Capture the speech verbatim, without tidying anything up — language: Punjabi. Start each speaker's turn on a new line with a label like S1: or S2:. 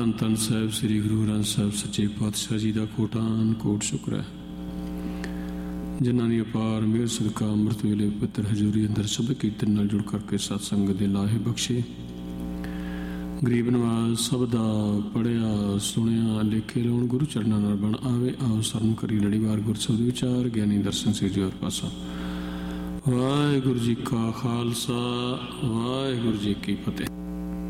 S1: ਧੰਨ ਧੰਨ ਸਾਹਿਬ ਸ੍ਰੀ ਗੁਰੂ ਗ੍ਰੰਥ ਸਾਹਿਬ ਸੱਚੇ ਪਾਤਸ਼ਾਹ ਜੀ ਦਾ ਕੋਟਾਨ ਕੋਟ ਸ਼ੁਕਰ ਹੈ, ਜਿਨ੍ਹਾਂ ਦੀ ਅਪਾਰ ਮਿਹਰ ਸਦਕਾ ਅੰਮ੍ਰਿਤ ਵੇਲੇ ਪਵਿੱਤਰ ਹਜ਼ੂਰੀ ਅੰਦਰ ਸ਼ਬਦ ਕੀਰਤਨ ਨਾਲ ਜੁੜ ਕਰਕੇ ਸਤਸੰਗ ਦੇ ਲਾਹੇ ਬਖਸ਼ੇ। ਗਰੀਬ ਨਵਾਜ਼ ਸਭ ਦਾ ਪੜ੍ਹਿਆ ਸੁਣਿਆ ਲੇਖੇ ਲਾਉਣ ਗੁਰੂ ਚਰਨਾਂ ਨਾਲ ਬਣ ਆਵੇ। ਆਓ ਸਰਨ ਕਰੀ ਲੜੀਵਾਰ ਗੁਰਸ਼ਬਦ ਵਿਚਾਰ ਗਿਆਨੀ ਦਰਸ਼ਨ ਸਿੰਘ ਜੀ ਔਰ ਪਾਸਾ। ਵਾਹਿਗੁਰੂ ਜੀ ਕਾ ਖਾਲਸਾ, ਵਾਹਿਗੁਰੂ ਜੀ ਕੀ ਫਤਿਹ।